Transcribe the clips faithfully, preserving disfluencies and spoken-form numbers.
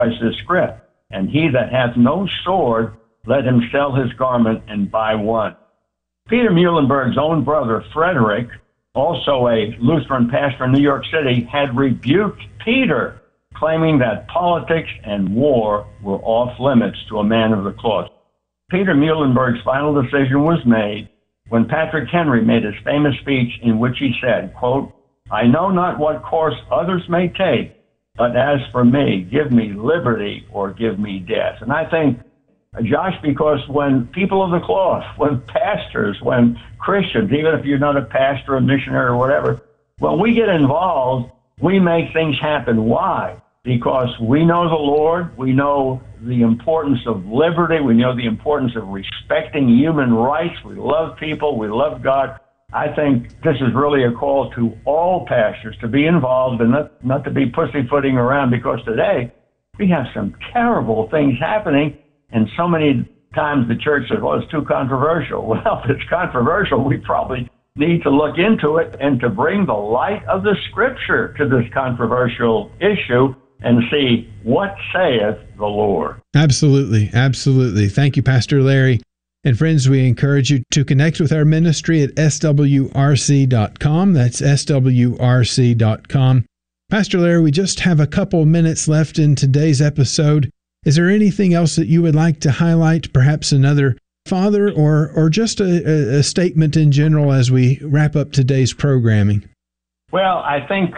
this script. And he that hath no sword, let him sell his garment and buy one. Peter Muhlenberg's own brother, Frederick, also a Lutheran pastor in New York City, had rebuked Peter, claiming that politics and war were off limits to a man of the cloth. Peter Muhlenberg's final decision was made when Patrick Henry made his famous speech in which he said, quote, I know not what course others may take, but as for me, give me liberty or give me death. And I think, Josh, because when people of the cloth, when pastors, when Christians, even if you're not a pastor, a missionary, or whatever, when we get involved, we make things happen. Why? Because we know the Lord, we know the importance of liberty, we know the importance of respecting human rights, we love people, we love God. I think this is really a call to all pastors to be involved and not, not to be pussyfooting around, because today we have some terrible things happening, and so many times the church says, well, it's too controversial. Well, if it's controversial, we probably need to look into it and to bring the light of the Scripture to this controversial issue and see what saith the Lord. Absolutely, absolutely. Thank you, Pastor Larry. And friends, we encourage you to connect with our ministry at S W R C dot com. That's S W R C dot com. Pastor Larry, we just have a couple minutes left in today's episode. Is there anything else that you would like to highlight, perhaps another father or, or just a, a statement in general as we wrap up today's programming? Well, I think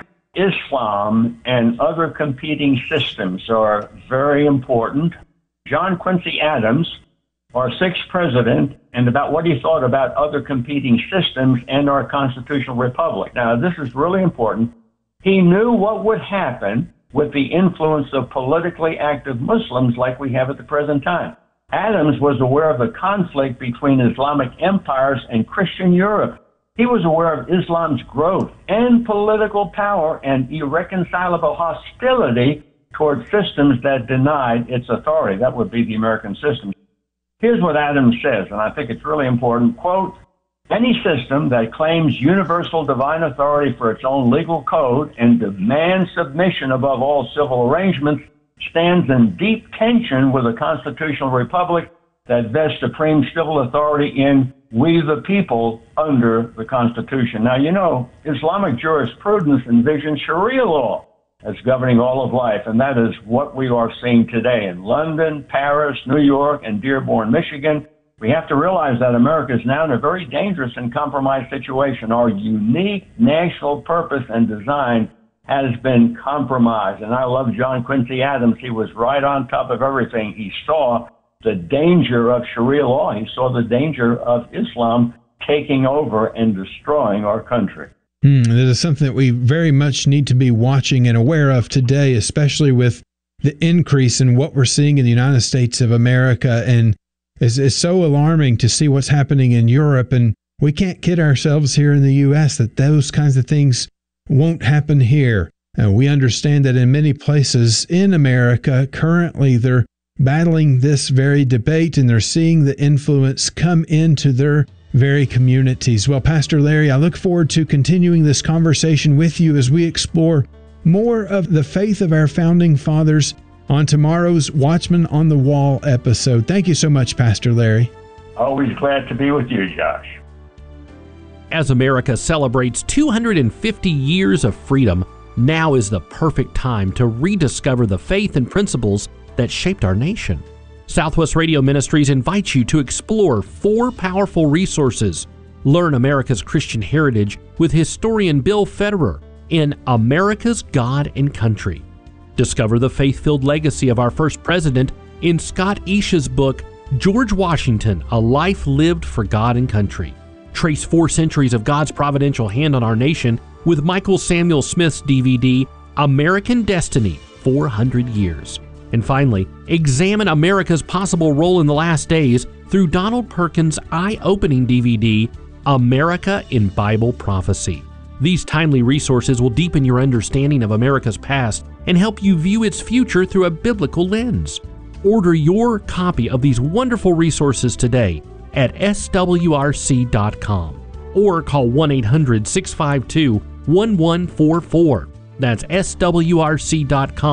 Islam and other competing systems are very important. John Quincy Adams, our sixth president, and about what he thought about other competing systems and our constitutional republic. Now, this is really important. He knew what would happen with the influence of politically active Muslims like we have at the present time. Adams was aware of the conflict between Islamic empires and Christian Europe. He was aware of Islam's growth and political power and irreconcilable hostility toward systems that denied its authority. That would be the American system. Here's what Adams says, and I think it's really important, quote, any system that claims universal divine authority for its own legal code and demands submission above all civil arrangements stands in deep tension with a constitutional republic that vests supreme civil authority in we the people under the Constitution. Now, you know, Islamic jurisprudence envisions Sharia law as governing all of life, and that is what we are seeing today in London, Paris, New York, and Dearborn, Michigan. We have to realize that America is now in a very dangerous and compromised situation. Our unique national purpose and design has been compromised. And I love John Quincy Adams. He was right on top of everything. He saw the danger of Sharia law. He saw the danger of Islam taking over and destroying our country. Mm, that is something that we very much need to be watching and aware of today, especially with the increase in what we're seeing in the United States of America. And it's, it's so alarming to see what's happening in Europe. And we can't kid ourselves here in the U S that those kinds of things won't happen here. Uh, we understand that in many places in America, currently they're battling this very debate and they're seeing the influence come into their very communities. Well, Pastor Larry, I look forward to continuing this conversation with you as we explore more of the faith of our founding fathers on tomorrow's Watchman on the Wall episode. Thank you so much, Pastor Larry. Always glad to be with you, Josh. As America celebrates two hundred fifty years of freedom, now is the perfect time to rediscover the faith and principles that shaped our nation. Southwest Radio Ministries invites you to explore four powerful resources. Learn America's Christian heritage with historian Bill Federer in America's God and Country. Discover the faith-filled legacy of our first president in Scott Isha's book, George Washington, A Life Lived for God and Country. Trace four centuries of God's providential hand on our nation with Michael Samuel Smith's D V D, American Destiny, four hundred years. And finally, examine America's possible role in the last days through Donald Perkins' eye-opening D V D, America in Bible Prophecy. These timely resources will deepen your understanding of America's past and help you view its future through a biblical lens. Order your copy of these wonderful resources today at S W R C dot com or call one eight hundred, six five two, one one four four. That's S W R C dot com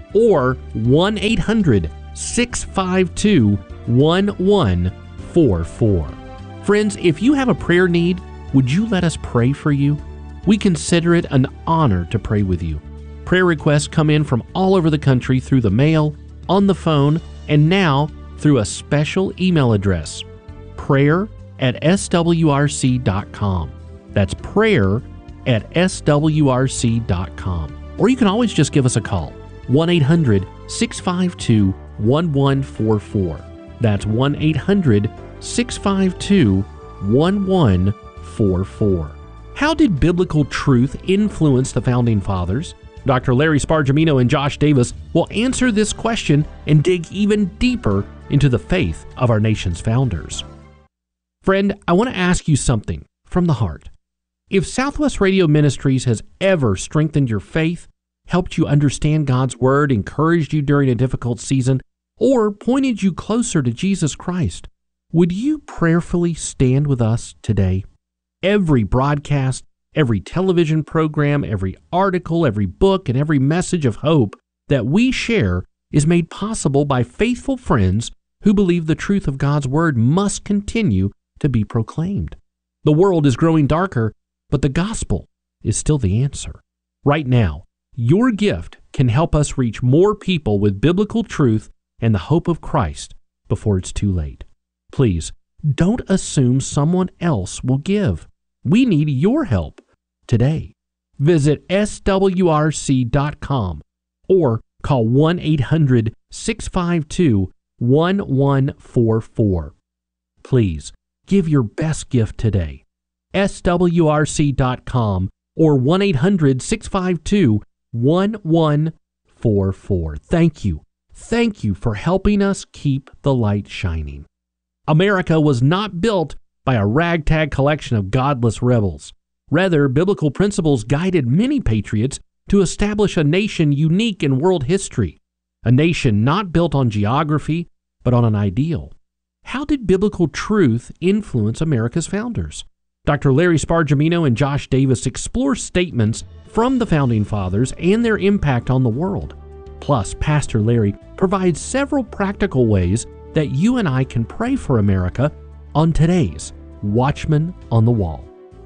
or one eight hundred six five two one one four four. Friends, if you have a prayer need, would you let us pray for you? We consider it an honor to pray with you. Prayer requests come in from all over the country through the mail, on the phone, and now through a special email address, prayer at s w r c dot com. That's prayer at s w r c dot com. Or you can always just give us a call, one eight hundred six five two one one four four. That's one eight hundred six five two one one four four. How did biblical truth influence the Founding Fathers? Doctor Larry Spargimino and Josh Davis will answer this question and dig even deeper into the faith of our nation's founders. Friend, I want to ask you something from the heart. If Southwest Radio Ministries has ever strengthened your faith, helped you understand God's Word, encouraged you during a difficult season, or pointed you closer to Jesus Christ, would you prayerfully stand with us today? Every broadcast, every television program, every article, every book, and every message of hope that we share is made possible by faithful friends who believe the truth of God's Word must continue to be proclaimed. The world is growing darker, but the gospel is still the answer. Right now, your gift can help us reach more people with biblical truth and the hope of Christ before it's too late. Please, don't assume someone else will give. We need your help today. Visit s w r c dot com or call one eight hundred six five two one one four four. Please give your best gift today. s w r c dot com or one eight hundred six five two one one four four. Thank you. Thank you for helping us keep the light shining. America was not built by a ragtag collection of godless rebels. Rather, biblical principles guided many patriots to establish a nation unique in world history, a nation not built on geography, but on an ideal. How did biblical truth influence America's founders? Doctor Larry Spargimino and Josh Davis explore statements from the Founding Fathers and their impact on the world. Plus, Pastor Larry provides several practical ways that you and I can pray for America on today's Watchman on the Wall.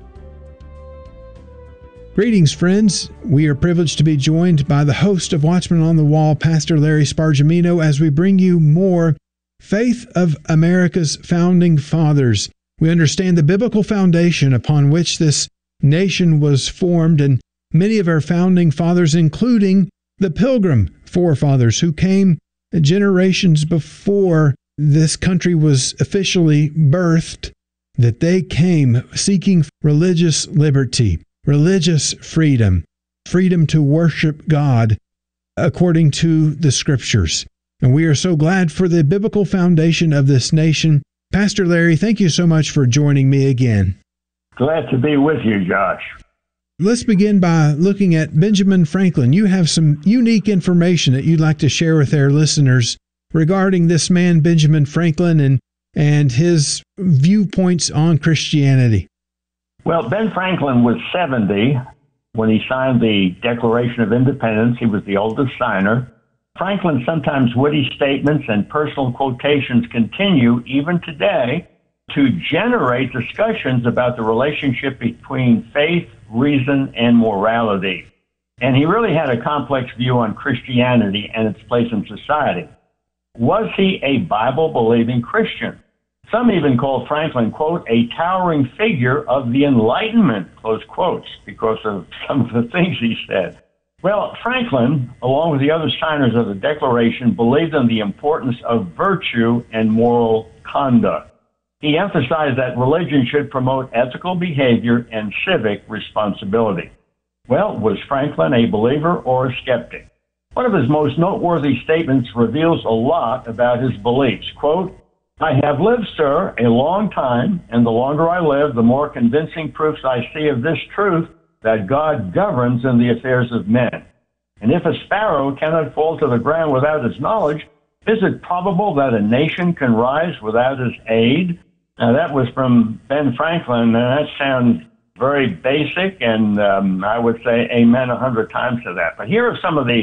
Greetings, friends. We are privileged to be joined by the host of Watchman on the Wall, Pastor Larry Spargimino, as we bring you more Faith of America's Founding Fathers. We understand the biblical foundation upon which this nation was formed, and many of our founding fathers, including the Pilgrim forefathers who came generations before this country was officially birthed, that they came seeking religious liberty, religious freedom, freedom to worship God according to the Scriptures. And we are so glad for the biblical foundation of this nation. Pastor Larry, thank you so much for joining me again. Glad to be with you, Josh. Let's begin by looking at Benjamin Franklin. You have some unique information that you'd like to share with our listeners regarding this man, Benjamin Franklin, and, and his viewpoints on Christianity. Well, Ben Franklin was seventy when he signed the Declaration of Independence. He was the oldest signer. Franklin's sometimes witty statements and personal quotations continue, even today, to generate discussions about the relationship between faith, reason, and morality. And he really had a complex view on Christianity and its place in society. Was he a Bible-believing Christian? Some even called Franklin, quote, a towering figure of the Enlightenment, close quotes, because of some of the things he said. Well, Franklin, along with the other signers of the Declaration, believed in the importance of virtue and moral conduct. He emphasized that religion should promote ethical behavior and civic responsibility. Well, was Franklin a believer or a skeptic? One of his most noteworthy statements reveals a lot about his beliefs. Quote, I have lived, sir, a long time, and the longer I live, the more convincing proofs I see of this truth, that God governs in the affairs of men. And if a sparrow cannot fall to the ground without his knowledge, is it probable that a nation can rise without his aid? Now, that was from Ben Franklin, and that sounds very basic, and um, I would say amen a hundred times to that. But here are some of the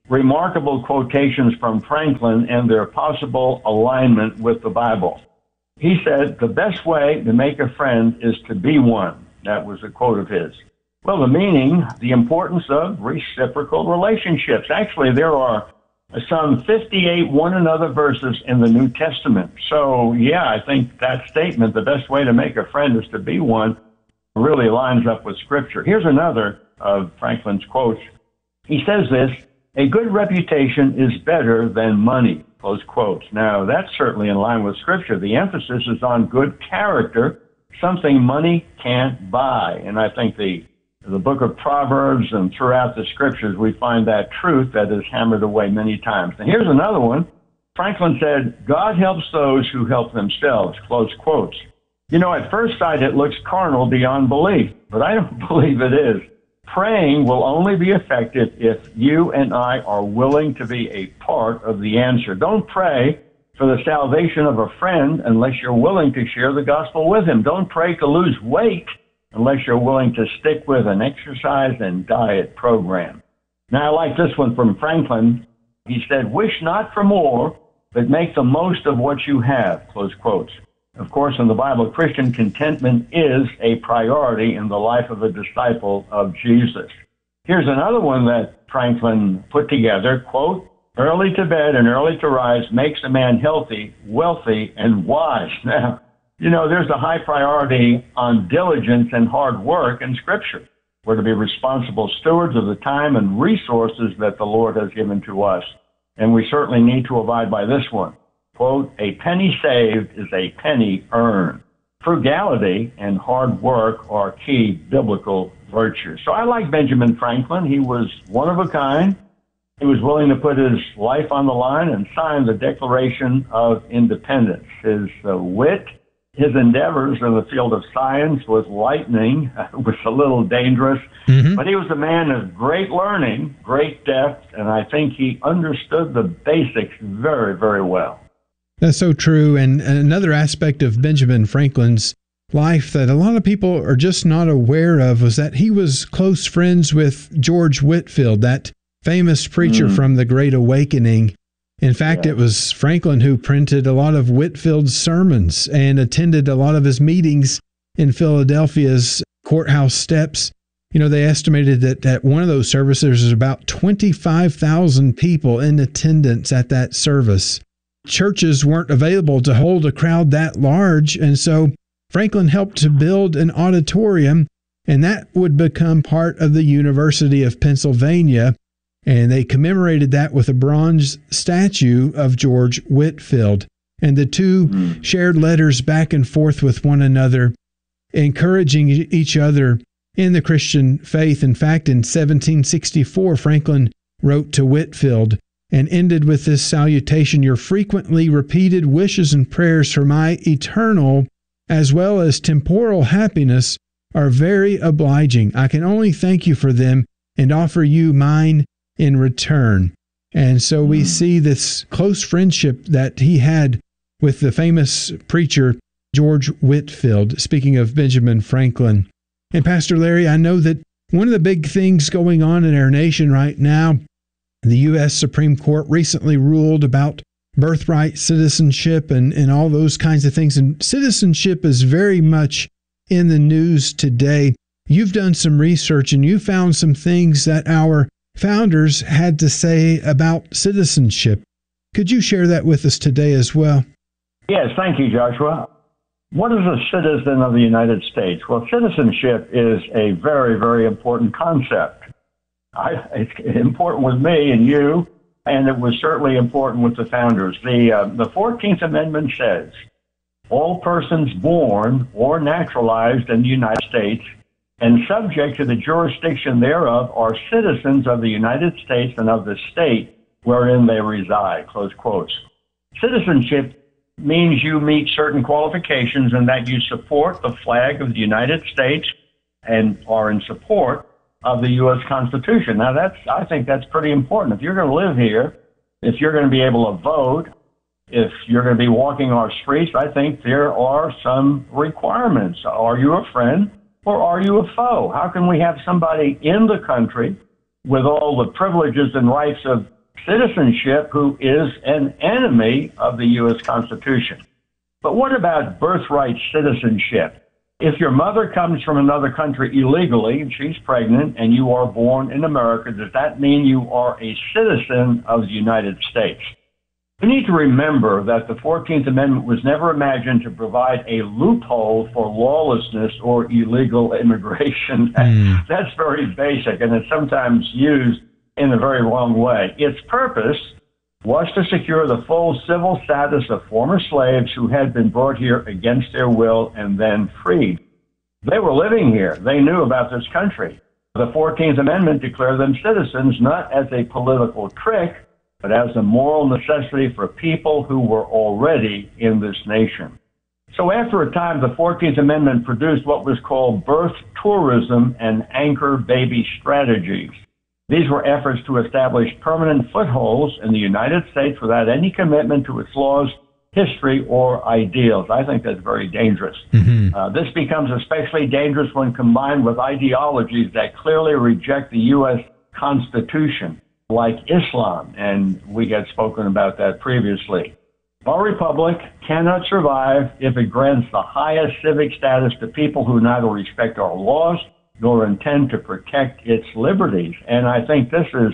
remarkable quotations from Franklin and their possible alignment with the Bible. He said, the best way to make a friend is to be one. That was a quote of his. Well, the meaning, the importance of reciprocal relationships. Actually, there are some fifty-eight one another verses in the New Testament. So, yeah, I think that statement, the best way to make a friend is to be one, really lines up with Scripture. Here's another of Franklin's quotes. He says this, a good reputation is better than money, close quotes. Now, that's certainly in line with Scripture. The emphasis is on good character, something money can't buy. And I think the the book of Proverbs and throughout the Scriptures, we find that truth that is hammered away many times. And here's another one. Franklin said, God helps those who help themselves, close quotes. You know, at first sight, it looks carnal beyond belief, but I don't believe it is. Praying will only be effective if you and I are willing to be a part of the answer. Don't pray for the salvation of a friend unless you're willing to share the gospel with him. Don't pray to lose weight unless you're willing to stick with an exercise and diet program. Now, I like this one from Franklin. He said, wish not for more, but make the most of what you have, close quotes. Of course, in the Bible, Christian contentment is a priority in the life of a disciple of Jesus. Here's another one that Franklin put together, quote, early to bed and early to rise makes a man healthy, wealthy, and wise. Now, you know, there's a high priority on diligence and hard work in Scripture. We're to be responsible stewards of the time and resources that the Lord has given to us. And we certainly need to abide by this one. Quote, a penny saved is a penny earned. Frugality and hard work are key biblical virtues. So I like Benjamin Franklin. He was one of a kind. He was willing to put his life on the line and sign the Declaration of Independence. His uh, wit, his endeavors in the field of science was lightning, was a little dangerous, mm-hmm. but he was a man of great learning, great depth, and I think he understood the basics very, very well. That's so true. And another aspect of Benjamin Franklin's life that a lot of people are just not aware of was that he was close friends with George Whitefield, that famous preacher mm. from the Great Awakening. In fact, yeah. it was Franklin who printed a lot of Whitefield's sermons and attended a lot of his meetings in Philadelphia's courthouse steps. You know, they estimated that at one of those services was about twenty-five thousand people in attendance at that service. Churches weren't available to hold a crowd that large, and so Franklin helped to build an auditorium, and that would become part of the University of Pennsylvania. And they commemorated that with a bronze statue of George Whitefield. And the two mm. shared letters back and forth with one another, encouraging each other in the Christian faith. In fact, in seventeen sixty-four, Franklin wrote to Whitefield and ended with this salutation, your frequently repeated wishes and prayers for my eternal as well as temporal happiness are very obliging. I can only thank you for them and offer you mine in return. And so we see this close friendship that he had with the famous preacher George Whitefield, speaking of Benjamin Franklin. And Pastor Larry, I know that one of the big things going on in our nation right now, the U S Supreme Court recently ruled about birthright citizenship and, and all those kinds of things. And citizenship is very much in the news today. You've done some research and you found some things that our founders had to say about citizenship. Could you share that with us today as well? Yes, thank you, Joshua. What is a citizen of the United States? Well, citizenship is a very, very important concept. I, it's important with me and you, and it was certainly important with the founders. The, uh, the fourteenth Amendment says, all persons born or naturalized in the United States and subject to the jurisdiction thereof are citizens of the United States and of the state wherein they reside, close quotes. Citizenship means you meet certain qualifications and that you support the flag of the United States and are in support of the U S Constitution. Now, that's I think that's pretty important. If you're going to live here, if you're going to be able to vote, if you're going to be walking our streets, I think there are some requirements. Are you a friend or are you a foe? How can we have somebody in the country with all the privileges and rights of citizenship who is an enemy of the U S Constitution. But what about birthright citizenship? If your mother comes from another country illegally and she's pregnant and you are born in America, does that mean you are a citizen of the United States? We need to remember that the fourteenth Amendment was never imagined to provide a loophole for lawlessness or illegal immigration. Mm. That's very basic, and it's sometimes used in a very wrong way. Its purpose was to secure the full civil status of former slaves who had been brought here against their will and then freed. They were living here. They knew about this country. The fourteenth Amendment declared them citizens not as a political trick, but as a moral necessity for people who were already in this nation. So after a time, the fourteenth Amendment produced what was called birth tourism and anchor baby strategies. These were efforts to establish permanent footholds in the United States without any commitment to its laws, history, or ideals. I think that's very dangerous. Mm-hmm. Uh, this becomes especially dangerous when combined with ideologies that clearly reject the U S Constitution, like Islam, and we had spoken about that previously. Our republic cannot survive if it grants the highest civic status to people who neither respect our laws nor intend to protect its liberties. And I think this is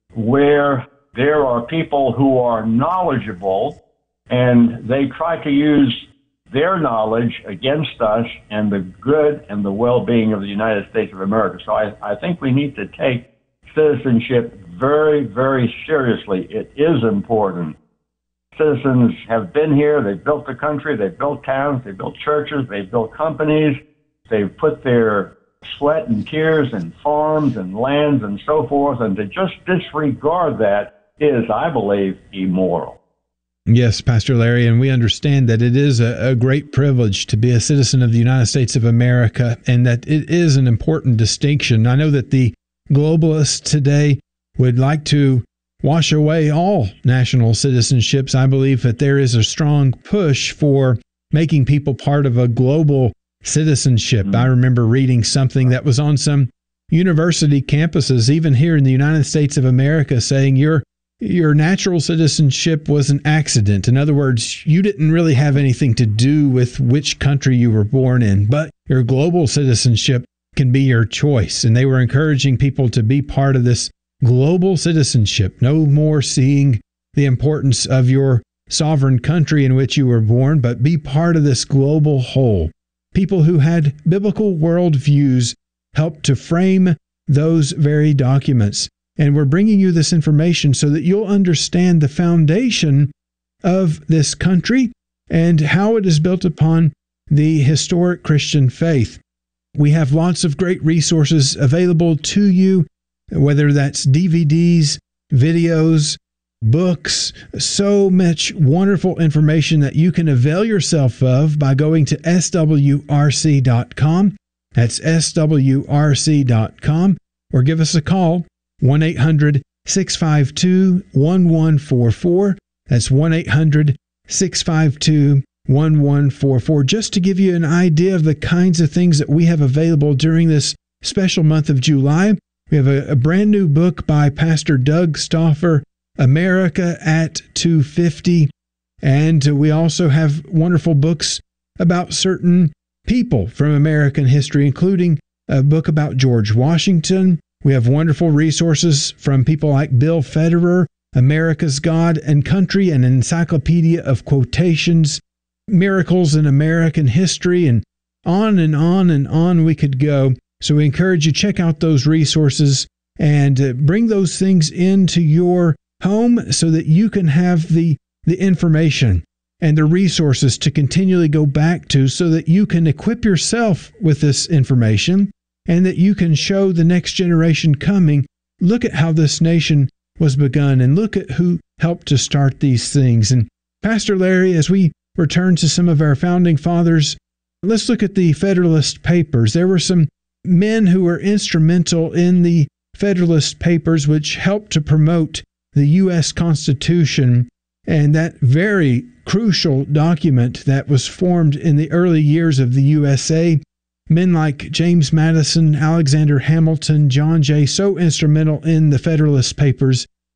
where there are people who are knowledgeable and they try to use their knowledge against us and the good and the well-being of the United States of America. So I, I think we need to take citizenship very, very seriously. It is important. Citizens have been here. They've built the country. They've built towns. They've built churches. They've built companies. They've put their sweat and tears and farms and lands and so forth, and to just disregard that is, I believe, immoral. Yes, Pastor Larry, and we understand that it is a, a great privilege to be a citizen of the United States of America, and that it is an important distinction. I know that the globalists today would like to wash away all national citizenships. I believe that there is a strong push for making people part of a global citizenship. Mm-hmm. I remember reading something that was on some university campuses, even here in the United States of America, saying your your natural citizenship was an accident. In other words, you didn't really have anything to do with which country you were born in, but your global citizenship can be your choice. And they were encouraging people to be part of this global citizenship, no more seeing the importance of your sovereign country in which you were born, but be part of this global whole. People who had biblical worldviews helped to frame those very documents. And we're bringing you this information so that you'll understand the foundation of this country and how it is built upon the historic Christian faith. We have lots of great resources available to you, whether that's D V Ds, videos, books, so much wonderful information that you can avail yourself of by going to S W R C dot com. That's S W R C dot com, or give us a call, one eight hundred, six five two, one one four four. That's one eight hundred, six five two, one one four four, just to give you an idea of the kinds of things that we have available during this special month of July. We have a, a brand new book by Pastor Doug Stauffer, America at two fifty. And we also have wonderful books about certain people from American history, including a book about George Washington. We have wonderful resources from people like Bill Federer, America's God and Country, an encyclopedia of quotations, miracles in American history, and on and on and on we could go. So we encourage you to check out those resources and uh, bring those things into your home so that you can have the, the information and the resources to continually go back to, so that you can equip yourself with this information and that you can show the next generation coming, look at how this nation was begun and look at who helped to start these things. And Pastor Larry, as we return to some of our founding fathers, let's look at the Federalist Papers. There were some men who were instrumental in the Federalist Papers, which helped to promote the U S Constitution, and that very crucial document that was formed in the early years of the U S A. Men like James Madison, Alexander Hamilton, John Jay, so instrumental in the Federalist Papers.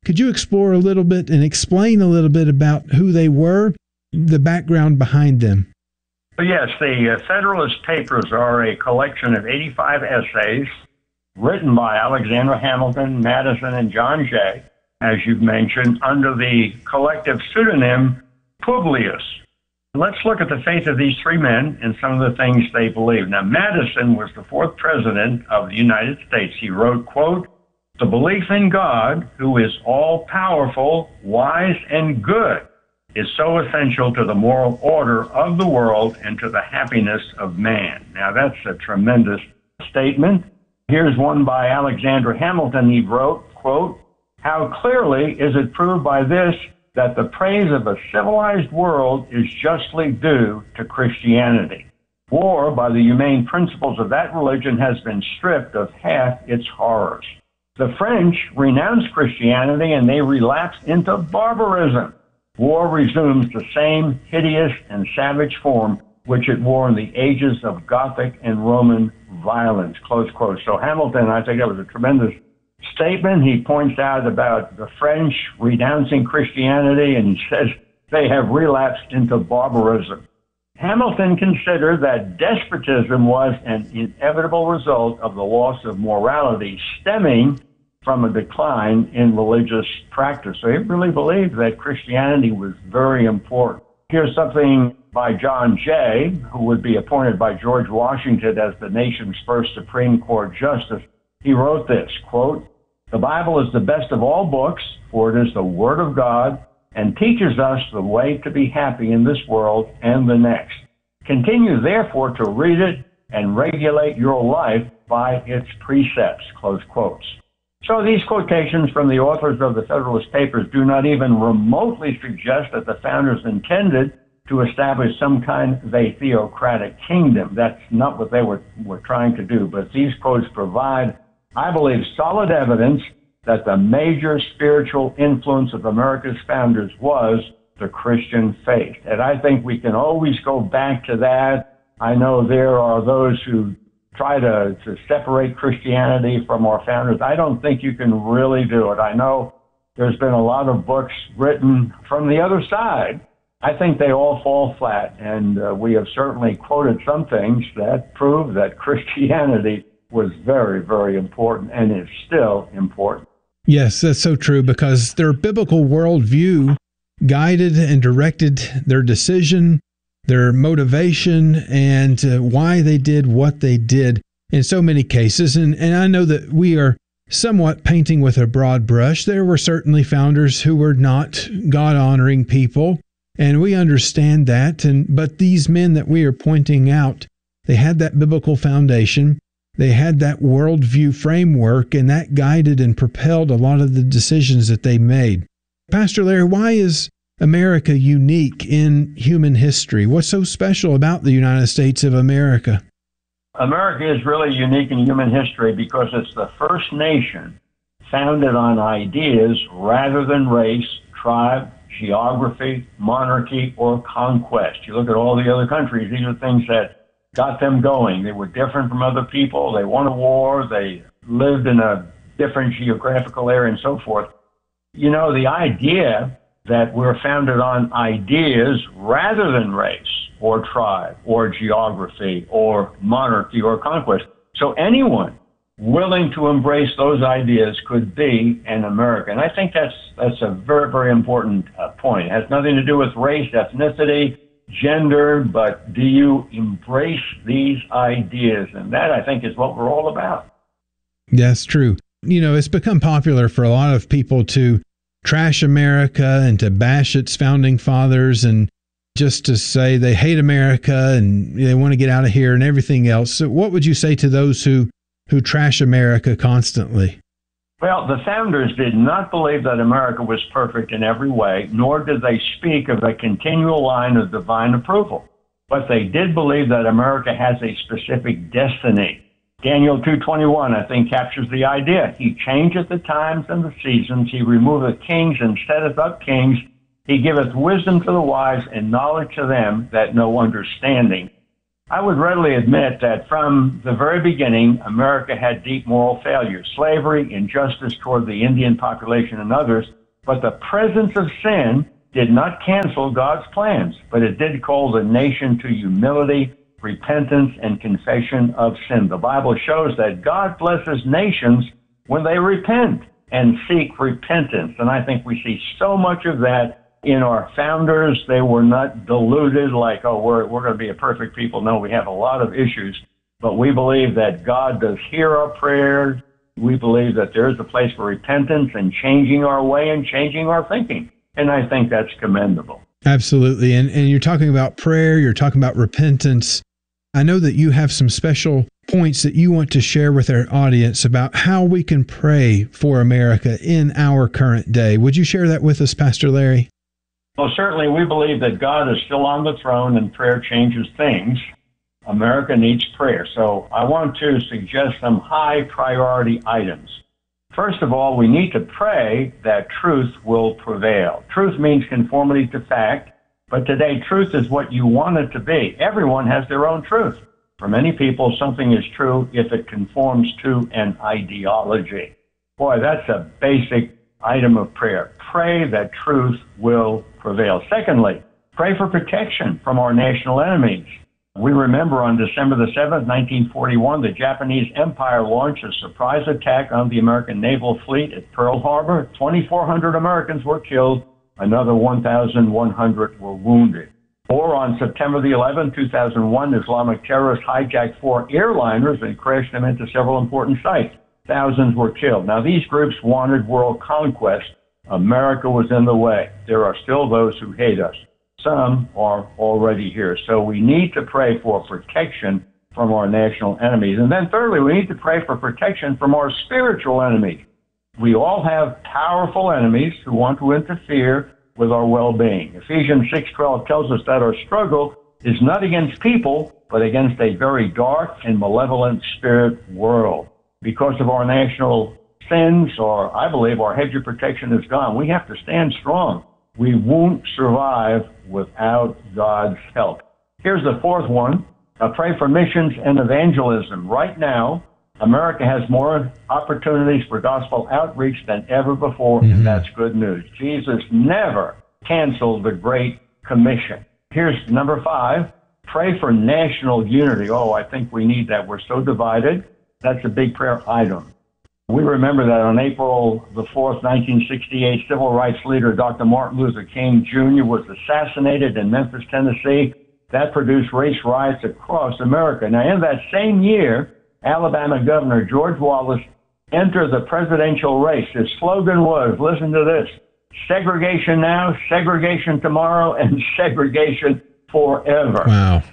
Could you explore a little bit and explain a little bit about who they were, the background behind them? Yes, the uh, Federalist Papers are a collection of eighty-five essays written by Alexander Hamilton, Madison, and John Jay, as you've mentioned, under the collective pseudonym Publius. Let's look at the faith of these three men and some of the things they believed. Now, Madison was the fourth president of the United States. He wrote, quote, "The belief in God, who is all-powerful, wise, and good, is so essential to the moral order of the world and to the happiness of man." Now, that's a tremendous statement. Here's one by Alexander Hamilton. He wrote, quote, "How clearly is it proved by this that the praise of a civilized world is justly due to Christianity. War, by the humane principles of that religion, has been stripped of half its horrors. The French renounced Christianity and they relapsed into barbarism. War resumes the same hideous and savage form which it wore in the ages of Gothic and Roman violence," close quote. So Hamilton, I think that was a tremendous statement. He points out about the French renouncing Christianity, and he says they have relapsed into barbarism. Hamilton considered that despotism was an inevitable result of the loss of morality stemming from a decline in religious practice. So he really believed that Christianity was very important. Here's something by John Jay, who would be appointed by George Washington as the nation's first Supreme Court justice. He wrote this, quote, "The Bible is the best of all books, for it is the Word of God and teaches us the way to be happy in this world and the next. Continue, therefore, to read it and regulate your life by its precepts," close quotes. So these quotations from the authors of the Federalist Papers do not even remotely suggest that the founders intended to establish some kind of a theocratic kingdom. That's not what they were, were trying to do. But these quotes provide, I believe, solid evidence that the major spiritual influence of America's founders was the Christian faith. And I think we can always go back to that. I know there are those who try to, to separate Christianity from our founders. I don't think you can really do it. I know there's been a lot of books written from the other side. I think they all fall flat, and uh, we have certainly quoted some things that prove that Christianity was very, very important and is still important. Yes, that's so true, because their biblical worldview guided and directed their decision, their motivation, and uh, why they did what they did in so many cases. And, and I know that we are somewhat painting with a broad brush. There were certainly founders who were not God-honoring people, and we understand that. And but these men that we are pointing out, they had that biblical foundation. They had that worldview framework, and that guided and propelled a lot of the decisions that they made. Pastor Larry, why is America unique in human history? What's so special about the United States of America? America is really unique in human history because it's the first nation founded on ideas rather than race, tribe, geography, monarchy, or conquest. You look at all the other countries, these are things that got them going. They were different from other people. They won a war. They lived in a different geographical area and so forth. You know, the idea that we're founded on ideas rather than race or tribe or geography or monarchy or conquest. So anyone willing to embrace those ideas could be an American. I think that's that's a very, very important uh, point. It has nothing to do with race, ethnicity, gender, but do you embrace these ideas? And that, I think, is what we're all about. That's true. You know, it's become popular for a lot of people to trash America and to bash its founding fathers and just to say they hate America and they want to get out of here and everything else. So what would you say to those who, who trash America constantly? Well, the founders did not believe that America was perfect in every way, nor did they speak of a continual line of divine approval. But they did believe that America has a specific destiny. Daniel two twenty-one, I think, captures the idea. He changeth the times and the seasons. He removeth kings and setteth up kings. He giveth wisdom to the wise and knowledge to them that know understanding. I would readily admit that from the very beginning, America had deep moral failures, slavery, injustice toward the Indian population and others, but the presence of sin did not cancel God's plans, but it did call the nation to humility, repentance, and confession of sin. The Bible shows that God blesses nations when they repent and seek repentance, and I think we see so much of that in our founders. They were not deluded like, oh, we're we're going to be a perfect people. No, we have a lot of issues, but we believe that God does hear our prayers. We believe that there is a place for repentance and changing our way and changing our thinking, and I think that's commendable. Absolutely, and and you're talking about prayer, you're talking about repentance. I know that you have some special points that you want to share with our audience about how we can pray for America in our current day. Would you share that with us, Pastor Larry? Well, certainly we believe that God is still on the throne and prayer changes things. America needs prayer. So I want to suggest some high priority items. First of all, we need to pray that truth will prevail. Truth means conformity to fact, but today truth is what you want it to be. Everyone has their own truth. For many people, something is true if it conforms to an ideology. Boy, that's a basic item of prayer. Pray that truth will prevail. Secondly, pray for protection from our national enemies. We remember on December the seventh, nineteen forty-one, the Japanese Empire launched a surprise attack on the American naval fleet at Pearl Harbor. twenty-four hundred Americans were killed. Another one thousand one hundred were wounded. Or on September the eleventh, two thousand one, Islamic terrorists hijacked four airliners and crashed them into several important sites. Thousands were killed. Now, these groups wanted world conquest. America was in the way. There are still those who hate us. Some are already here. So we need to pray for protection from our national enemies. And then thirdly, we need to pray for protection from our spiritual enemies. We all have powerful enemies who want to interfere with our well-being. Ephesians six twelve tells us that our struggle is not against people, but against a very dark and malevolent spirit world. Because of our national sins, or I believe our hedge of protection is gone, we have to stand strong. We won't survive without God's help. Here's the fourth one. Uh, pray for missions and evangelism. Right now, America has more opportunities for gospel outreach than ever before, mm-hmm. and that's good news. Jesus never canceled the Great Commission. Here's number five. Pray for national unity. Oh, I think we need that. We're so divided. That's a big prayer item. We remember that on April the fourth, nineteen sixty-eight, civil rights leader Doctor Martin Luther King Junior was assassinated in Memphis, Tennessee. That produced race riots across America. Now, in that same year, Alabama Governor George Wallace entered the presidential race. His slogan was, listen to this, segregation now, segregation tomorrow, and segregation forever. Wow.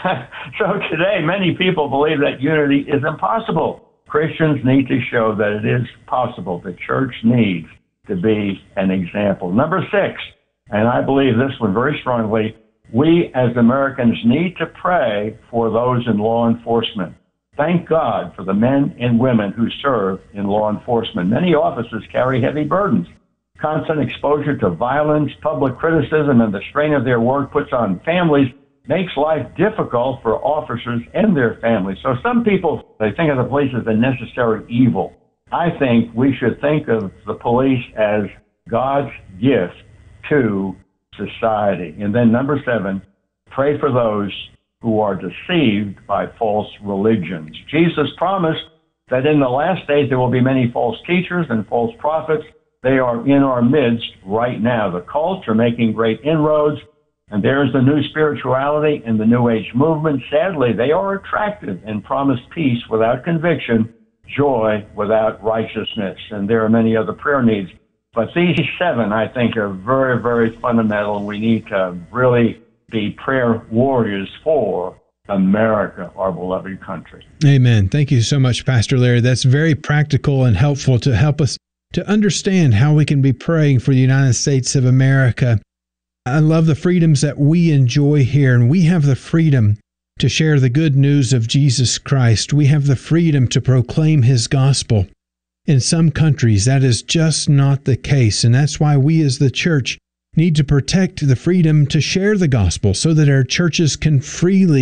So today, many people believe that unity is impossible. Christians need to show that it is possible. The church needs to be an example. Number six, and I believe this one very strongly, we as Americans need to pray for those in law enforcement. Thank God for the men and women who serve in law enforcement. Many officers carry heavy burdens. Constant exposure to violence, public criticism, and the strain of their work puts on families makes life difficult for officers and their families. So some people, they think of the police as a necessary evil. I think we should think of the police as God's gift to society. And then number seven, pray for those who are deceived by false religions. Jesus promised that in the last days there will be many false teachers and false prophets. They are in our midst right now. The cults are making great inroads, and there's the new spirituality and the New Age movement. Sadly, they are attractive and promise peace without conviction, joy without righteousness, and there are many other prayer needs. But these seven, I think, are very, very fundamental, and we need to really be prayer warriors for America, our beloved country. Amen. Thank you so much, Pastor Larry. That's very practical and helpful to help us to understand how we can be praying for the United States of America. I love the freedoms that we enjoy here, and we have the freedom to share the good news of Jesus Christ. We have the freedom to proclaim His gospel. In some countries, that is just not the case, and that's why we as the church need to protect the freedom to share the gospel so that our churches can freely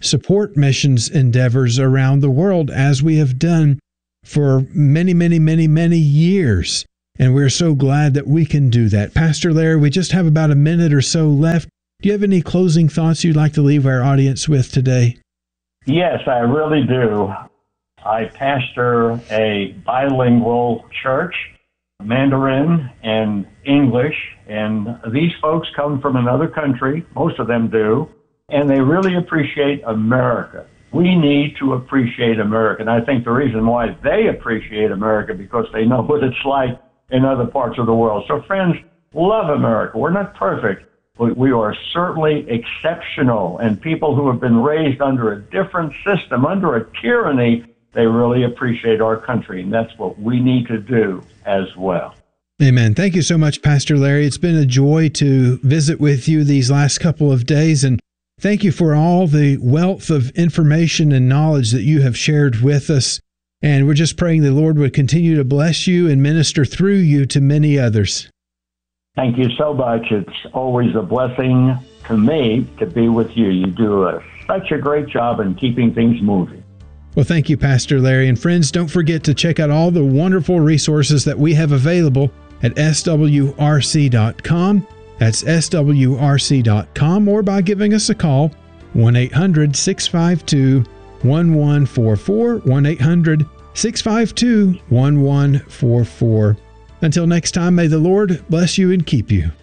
support missions endeavors around the world as we have done for many, many, many, many years. And we're so glad that we can do that. Pastor Larry, we just have about a minute or so left. Do you have any closing thoughts you'd like to leave our audience with today? Yes, I really do. I pastor a bilingual church, Mandarin and English, and these folks come from another country, most of them do, and they really appreciate America. We need to appreciate America, and I think the reason why they appreciate America because they know what it's like in other parts of the world. So friends, love America. We're not perfect, but we are certainly exceptional, and people who have been raised under a different system, under a tyranny, they really appreciate our country, and that's what we need to do as well. Amen. Thank you so much, Pastor Larry. It's been a joy to visit with you these last couple of days, and thank you for all the wealth of information and knowledge that you have shared with us. And we're just praying the Lord would continue to bless you and minister through you to many others. Thank you so much. It's always a blessing to me to be with you. You do a, such a great job in keeping things moving. Well, thank you, Pastor Larry. And friends, don't forget to check out all the wonderful resources that we have available at S W R C dot com. That's S W R C dot com, or by giving us a call, one eight hundred six five two one one four four, one eight hundred six five two one one four four. Until next time, may the Lord bless you and keep you.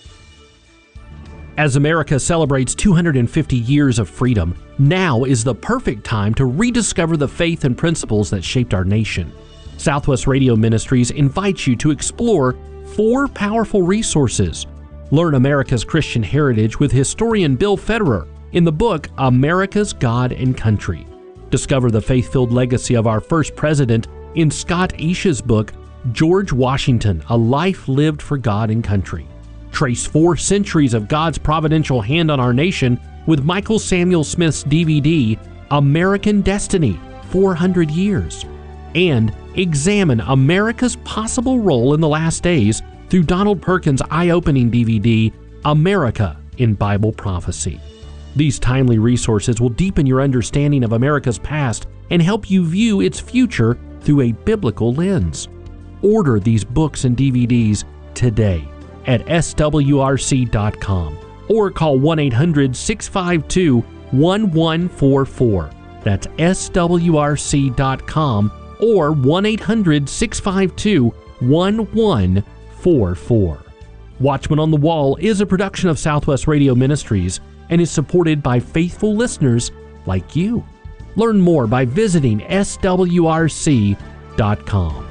As America celebrates two hundred fifty years of freedom, now is the perfect time to rediscover the faith and principles that shaped our nation. Southwest Radio Ministries invites you to explore four powerful resources. Learn America's Christian heritage with historian Bill Federer in the book America's God and Country. Discover the faith-filled legacy of our first president in Scott Aisha's book George Washington, A Life Lived for God and Country. Trace four centuries of God's providential hand on our nation with Michael Samuel Smith's D V D, American Destiny, four hundred years. And examine America's possible role in the last days through Donald Perkins' eye-opening D V D, America in Bible Prophecy. These timely resources will deepen your understanding of America's past and help you view its future through a biblical lens. Order these books and D V Ds today at S W R C dot com or call one eight hundred six five two one one four four. That's S W R C dot com or one eight hundred six five two one one four four. Watchman on the Wall is a production of Southwest Radio Ministries and is supported by faithful listeners like you. Learn more by visiting S W R C dot com.